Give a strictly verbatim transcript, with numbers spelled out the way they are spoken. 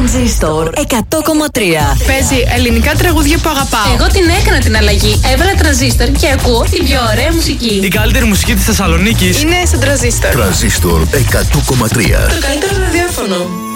Τρανζίστορ εκατό κόμμα τρία. Παίζει ελληνικά τραγούδια που αγαπάω. Εγώ την έκανα την αλλαγή. Έβαλα Τρανζίστορ και ακούω την πιο ωραία μουσική. Η καλύτερη μουσική της Θεσσαλονίκης είναι στο Τρανζίστορ. Τρανζίστορ εκατό κόμμα τρία. Το καλύτερο ραδιόφωνο.